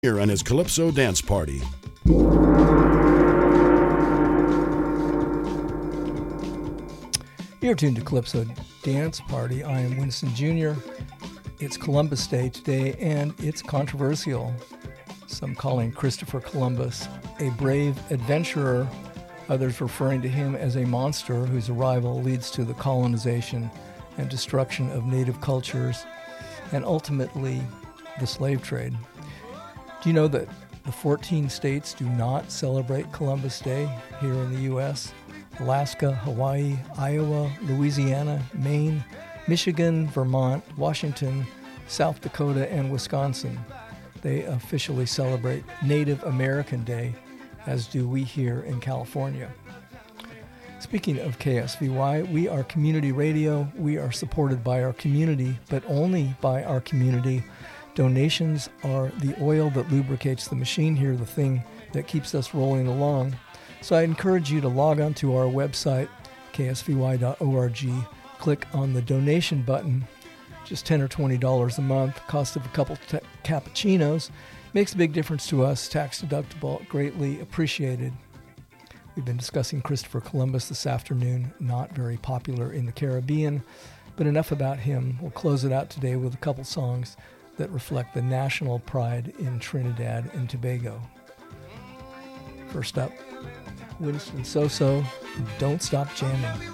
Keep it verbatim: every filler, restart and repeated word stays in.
Here on his Calypso Dance Party. You're tuned to Calypso Dance Party. I am Winston Junior It's Columbus Day today, and it's controversial. Some calling Christopher Columbus a brave adventurer, others referring to him as a monster whose arrival leads to the colonization and destruction of native cultures, and ultimately the slave trade. Do you know that the fourteen states do not celebrate Columbus Day here in the U S? Alaska, Hawaii, Iowa, Louisiana, Maine, Michigan, Vermont, Washington, South Dakota, and Wisconsin. They officially celebrate Native American Day, as do we here in California. Speaking of K S V Y, we are community radio. We are supported by our community, but only by our community. Donations are the oil that lubricates the machine here, the thing that keeps us rolling along. So I encourage you to log on to our website, K S V Y dot org, click on the donation button, just ten dollars or twenty dollars a month, cost of a couple t- cappuccinos. Makes a big difference to us, tax deductible, greatly appreciated. We've been discussing Christopher Columbus this afternoon, not very popular in the Caribbean, but enough about him. We'll close it out today with a couple songs that reflect the national pride in Trinidad and Tobago. First up, Winston Soso, Don't Stop Jamming.